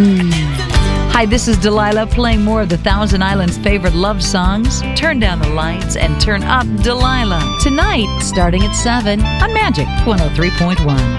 Hi, this is Delilah playing more of the Thousand Islands' favorite love songs. Turn down the lights and turn up Delilah. Tonight, starting at 7 on Magic 103.1.